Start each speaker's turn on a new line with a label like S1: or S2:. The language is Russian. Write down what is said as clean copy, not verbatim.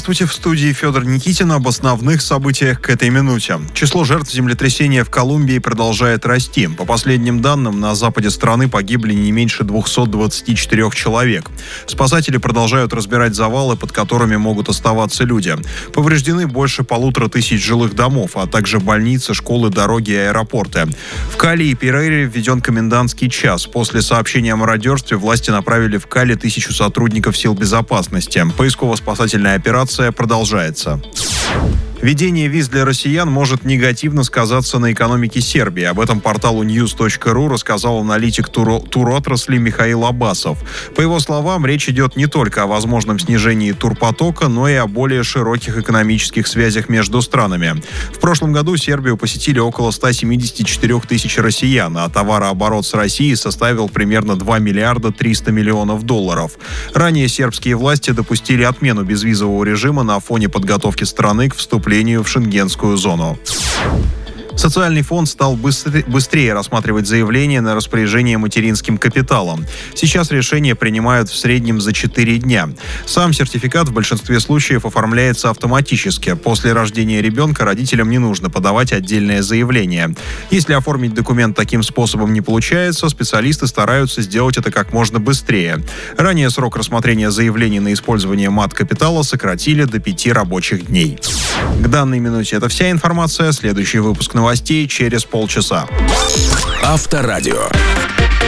S1: Здравствуйте, в студии Федор Никитин. Об основных событиях к этой минуте. Число жертв землетрясения в Колумбии продолжает расти. По последним данным, на западе страны погибли не меньше 224 человек. Спасатели продолжают разбирать завалы, под которыми могут оставаться люди. Повреждены больше 1500 жилых домов, а также больницы, школы, дороги и аэропорты. В Кали и Перейре введен комендантский час. После сообщения о мародерстве власти направили в Кали 1000 сотрудников сил безопасности. Поисково-спасательная операция продолжается. Введение виз для россиян может негативно сказаться на экономике Сербии. Об этом порталу news.ru рассказал аналитик туротрасли Михаил Абасов. По его словам, речь идет не только о возможном снижении турпотока, но и о более широких экономических связях между странами. В прошлом году Сербию посетили около 174 тысяч россиян, а товарооборот с Россией составил примерно 2 миллиарда 300 миллионов долларов. Ранее сербские власти допустили отмену безвизового режима на фоне подготовки страны к вступлению в шенгенскую зону. Социальный фонд стал быстрее рассматривать заявления на распоряжение материнским капиталом. Сейчас решения принимают в среднем за 4 дня. Сам сертификат в большинстве случаев оформляется автоматически. После рождения ребенка родителям не нужно подавать отдельное заявление. Если оформить документ таким способом не получается, специалисты стараются сделать это как можно быстрее. Ранее срок рассмотрения заявлений на использование мат-капитала сократили до 5 рабочих дней. К данной минуте это вся информация. Следующий выпуск новостей через полчаса.
S2: Авторадио.